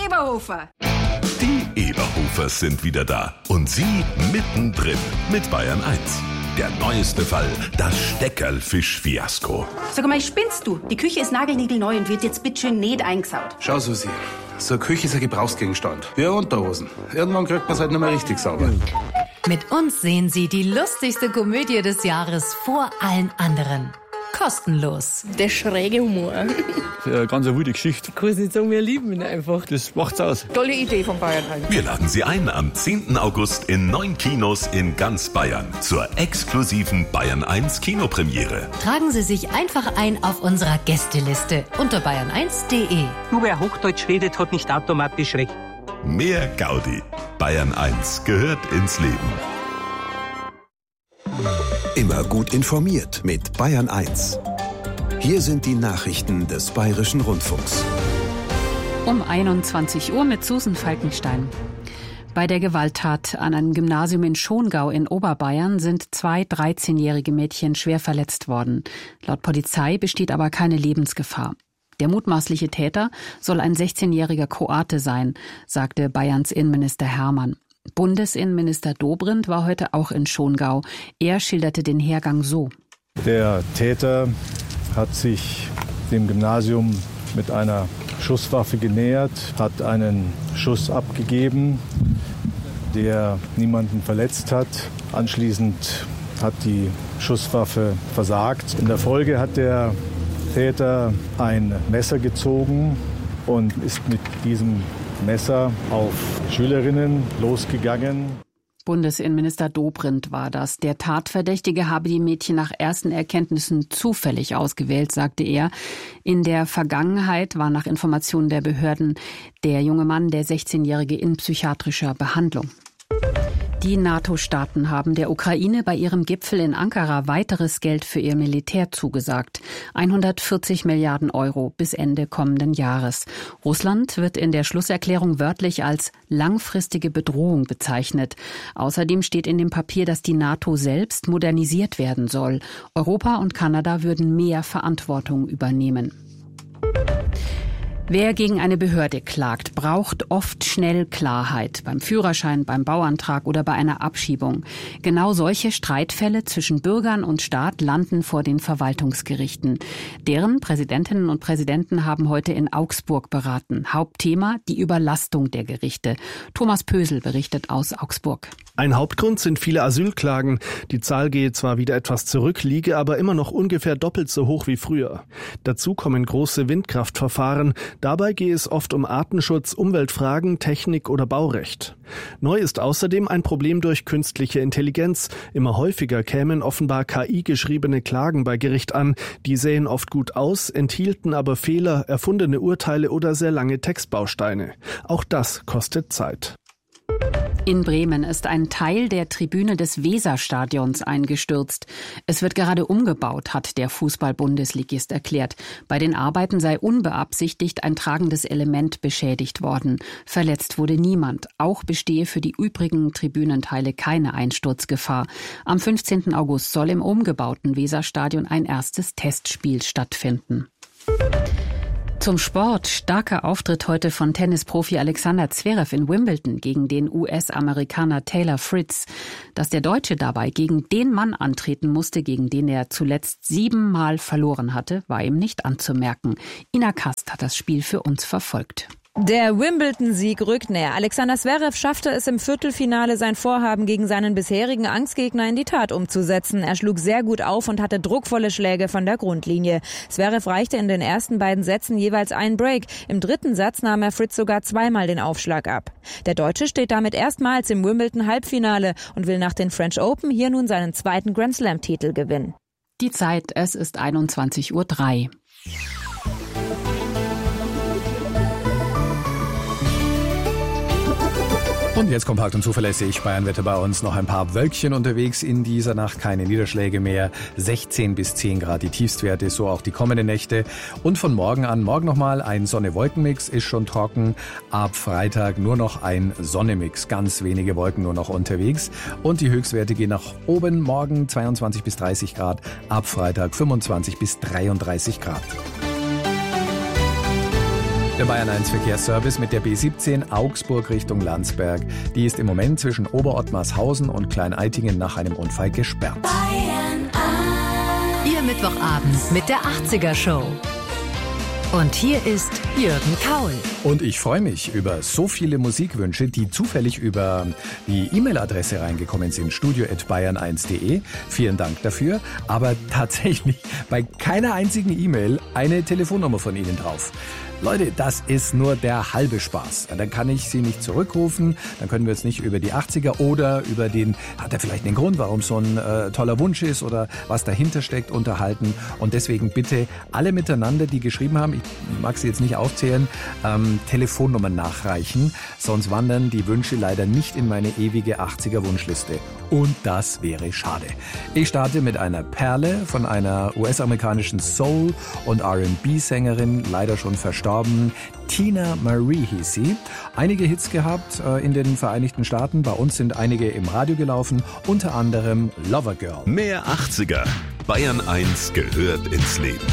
Eberhofer. Die Eberhofers sind wieder da. Und sie mittendrin mit Bayern 1. Der neueste Fall, das Steckerlfisch-Fiasko. Sag mal, spinnst du? Die Küche ist nagelniegelneu und wird jetzt bitteschön nicht eingesaut. Schau, Susi, so eine Küche ist ein Gebrauchsgegenstand. Wie Unterhosen. Irgendwann kriegt man es halt nicht mehr richtig sauber. Mit uns sehen Sie die lustigste Komödie des Jahres vor allen anderen. Kostenlos. Der schräge Humor. Eine ganz wilde Geschichte. Ich kann es nicht sagen, wir lieben ihn einfach. Das macht's aus. Tolle Idee von Bayern 1. Wir laden Sie ein am 10. August in 9 Kinos in ganz Bayern zur exklusiven Bayern 1 Kinopremiere. Tragen Sie sich einfach ein auf unserer Gästeliste unter bayern1.de. Nur wer Hochdeutsch redet, hat nicht automatisch recht. Mehr Gaudi. Bayern 1 gehört ins Leben. Immer gut informiert mit Bayern 1. Hier sind die Nachrichten des Bayerischen Rundfunks. Um 21 Uhr mit Susan Falkenstein. Bei der Gewalttat an einem Gymnasium in Schongau in Oberbayern sind 2 13-jährige Mädchen schwer verletzt worden. Laut Polizei besteht aber keine Lebensgefahr. Der mutmaßliche Täter soll ein 16-jähriger Kroate sein, sagte Bayerns Innenminister Hermann. Bundesinnenminister Dobrindt war heute auch in Schongau. Er schilderte den Hergang so. Der Täter hat sich dem Gymnasium mit einer Schusswaffe genähert, hat einen Schuss abgegeben, der niemanden verletzt hat. Anschließend hat die Schusswaffe versagt. In der Folge hat der Täter ein Messer gezogen und ist mit diesem Messer auf Schülerinnen losgegangen. Bundesinnenminister Dobrindt war das. Der Tatverdächtige habe die Mädchen nach ersten Erkenntnissen zufällig ausgewählt, sagte er. In der Vergangenheit war nach Informationen der Behörden der junge Mann, der 16-Jährige, in psychiatrischer Behandlung. Die NATO-Staaten haben der Ukraine bei ihrem Gipfel in Ankara weiteres Geld für ihr Militär zugesagt. 140 Milliarden Euro bis Ende kommenden Jahres. Russland wird in der Schlusserklärung wörtlich als langfristige Bedrohung bezeichnet. Außerdem steht in dem Papier, dass die NATO selbst modernisiert werden soll. Europa und Kanada würden mehr Verantwortung übernehmen. Wer gegen eine Behörde klagt, braucht oft schnell Klarheit. Beim Führerschein, beim Bauantrag oder bei einer Abschiebung. Genau solche Streitfälle zwischen Bürgern und Staat landen vor den Verwaltungsgerichten. Deren Präsidentinnen und Präsidenten haben heute in Augsburg beraten. Hauptthema die Überlastung der Gerichte. Thomas Pösel berichtet aus Augsburg. Ein Hauptgrund sind viele Asylklagen. Die Zahl gehe zwar wieder etwas zurück, liege aber immer noch ungefähr doppelt so hoch wie früher. Dazu kommen große Windkraftverfahren. Dabei gehe es oft um Artenschutz, Umweltfragen, Technik oder Baurecht. Neu ist außerdem ein Problem durch künstliche Intelligenz. Immer häufiger kämen offenbar KI-geschriebene Klagen bei Gericht an. Die sähen oft gut aus, enthielten aber Fehler, erfundene Urteile oder sehr lange Textbausteine. Auch das kostet Zeit. In Bremen ist ein Teil der Tribüne des Weserstadions eingestürzt. Es wird gerade umgebaut, hat der Fußball-Bundesligist erklärt. Bei den Arbeiten sei unbeabsichtigt ein tragendes Element beschädigt worden. Verletzt wurde niemand. Auch bestehe für die übrigen Tribünenteile keine Einsturzgefahr. Am 15. August soll im umgebauten Weserstadion ein erstes Testspiel stattfinden. Zum Sport. Starker Auftritt heute von Tennisprofi Alexander Zverev in Wimbledon gegen den US-Amerikaner Taylor Fritz. Dass der Deutsche dabei gegen den Mann antreten musste, gegen den er zuletzt 7-mal verloren hatte, war ihm nicht anzumerken. Ina Kast hat das Spiel für uns verfolgt. Der Wimbledon-Sieg rückt näher. Alexander Zverev schaffte es im Viertelfinale, sein Vorhaben gegen seinen bisherigen Angstgegner in die Tat umzusetzen. Er schlug sehr gut auf und hatte druckvolle Schläge von der Grundlinie. Zverev reichte in den ersten beiden Sätzen jeweils einen Break. Im dritten Satz nahm er Fritz sogar 2-mal den Aufschlag ab. Der Deutsche steht damit erstmals im Wimbledon-Halbfinale und will nach den French Open hier nun seinen zweiten Grand-Slam-Titel gewinnen. Die Zeit, es ist 21:03 Uhr. Und jetzt kompakt und zuverlässig. Bayernwetter bei uns, noch ein paar Wölkchen unterwegs in dieser Nacht, keine Niederschläge mehr. 16 bis 10 Grad die Tiefstwerte, so auch die kommenden Nächte. Und von morgen an, morgen nochmal ein Sonne-Wolken-Mix, ist schon trocken. Ab Freitag nur noch ein Sonne-Mix, ganz wenige Wolken nur noch unterwegs. Und die Höchstwerte gehen nach oben, morgen 22 bis 30 Grad, ab Freitag 25 bis 33 Grad. Der Bayern 1 Verkehrsservice mit der B17 Augsburg Richtung Landsberg. Die ist im Moment zwischen Oberottmarshausen und Klein-Eitingen nach einem Unfall gesperrt. Bayern 1. Ihr Mittwochabend mit der 80er Show. Und hier ist Jürgen Kaul. Und ich freue mich über so viele Musikwünsche, die zufällig über die E-Mail-Adresse reingekommen sind, studio@bayern1.de. Vielen Dank dafür. Aber tatsächlich bei keiner einzigen E-Mail eine Telefonnummer von Ihnen drauf. Leute, das ist nur der halbe Spaß. Dann kann ich Sie nicht zurückrufen, dann können wir uns nicht über die 80er oder über den, hat er vielleicht einen Grund, warum so ein toller Wunsch ist oder was dahinter steckt, unterhalten. Und deswegen bitte alle miteinander, die geschrieben haben, ich mag sie jetzt nicht aufzählen, Telefonnummern nachreichen, sonst wandern die Wünsche leider nicht in meine ewige 80er-Wunschliste. Und das wäre schade. Ich starte mit einer Perle von einer US-amerikanischen Soul- und R&B-Sängerin, leider schon verstorben. Tina Marie hieß sie. Einige Hits gehabt in den Vereinigten Staaten. Bei uns sind einige im Radio gelaufen, unter anderem Lover Girl. Mehr 80er. Bayern 1 gehört ins Leben.